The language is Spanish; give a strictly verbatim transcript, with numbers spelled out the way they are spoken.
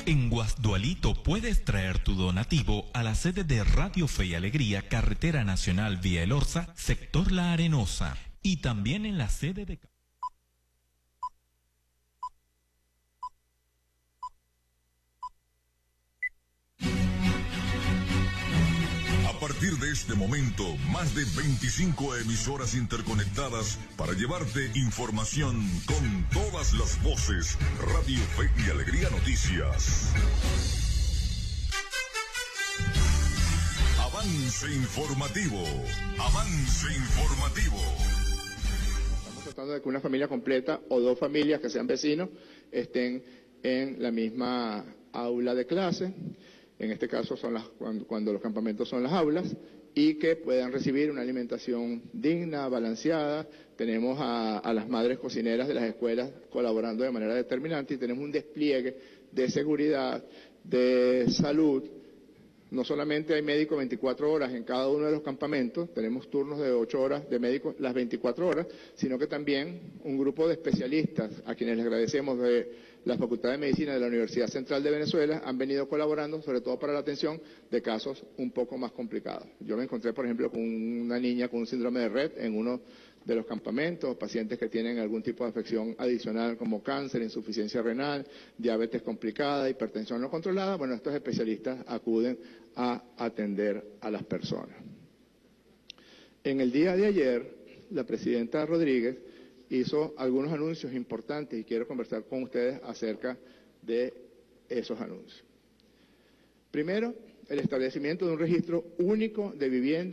En Guasdualito puedes traer tu donativo a la sede de Radio Fe y Alegría, Carretera Nacional Vía El Orza, sector La Arenosa, y también en la sede de... A partir de este momento, más de veinticinco emisoras interconectadas para llevarte información con todas las voces. Radio Fe y Alegría Noticias. Avance informativo. Avance informativo. Estamos tratando de que una familia completa o dos familias que sean vecinos estén en la misma aula de clase. En este caso son las, cuando, cuando los campamentos son las aulas, y que puedan recibir una alimentación digna, balanceada. Tenemos a, a las madres cocineras de las escuelas colaborando de manera determinante, y tenemos un despliegue de seguridad, de salud. No solamente hay médicos veinticuatro horas en cada uno de los campamentos, tenemos turnos de ocho horas de médicos las veinticuatro horas, sino que también un grupo de especialistas, a quienes les agradecemos, de la Facultad de Medicina de la Universidad Central de Venezuela, han venido colaborando, sobre todo para la atención de casos un poco más complicados. Yo me encontré, por ejemplo, con una niña con un síndrome de Rett en uno de los campamentos, pacientes que tienen algún tipo de afección adicional como cáncer, insuficiencia renal, diabetes complicada, hipertensión no controlada. Bueno, estos especialistas acuden a atender a las personas. En el día de ayer, la presidenta Rodríguez hizo algunos anuncios importantes y quiero conversar con ustedes acerca de esos anuncios. Primero, el establecimiento de un registro único de vivienda